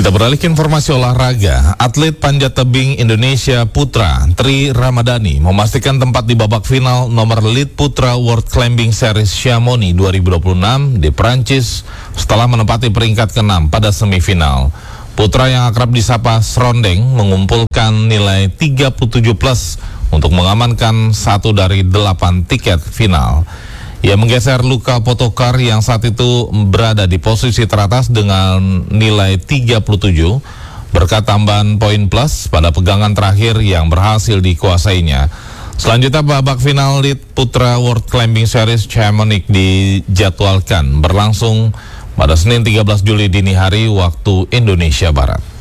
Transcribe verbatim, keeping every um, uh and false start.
Kita beralih ke informasi olahraga. Atlet panjat tebing Indonesia Putra Tri Ramadhani memastikan tempat di babak final nomor lead Putra World Climbing Series Chamonix dua ribu dua puluh enam di Perancis setelah menempati peringkat keenam pada semifinal. Putra yang akrab disapa Srondeng mengumpulkan nilai tiga puluh tujuh plus untuk mengamankan satu dari delapan tiket final. Ia menggeser Luka Potokar yang saat itu berada di posisi teratas dengan nilai tiga puluh tujuh berkat tambahan poin plus pada pegangan terakhir yang berhasil dikuasainya. Selanjutnya babak final lead Putra World Climbing Series Chamonix dijadwalkan berlangsung pada Senin tiga belas Juli dini hari waktu Indonesia Barat.